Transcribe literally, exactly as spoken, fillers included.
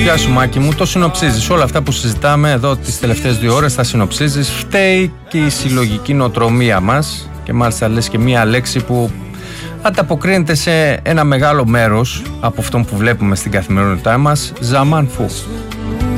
Γεια σου Μάκη μου, το συνοψίζεις. Όλα αυτά που συζητάμε εδώ τις τελευταίες δύο ώρες τα συνοψίζεις. Φταίει και η συλλογική νοοτρομία μας. Και μάλιστα λες και μία λέξη που ανταποκρίνεται σε ένα μεγάλο μέρος από αυτό που βλέπουμε στην καθημερινότητά μας. Ζαμάν φου.